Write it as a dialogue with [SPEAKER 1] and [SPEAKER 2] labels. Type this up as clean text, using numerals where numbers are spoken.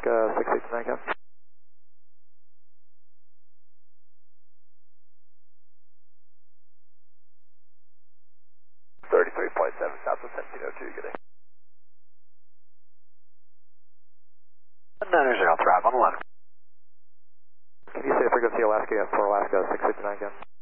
[SPEAKER 1] Alaska 669 again. 33.7 Southwest 1702, good day.
[SPEAKER 2] 90 Alpha Drive on 11.
[SPEAKER 1] Can you say frequency Alaska for Alaska 669 again?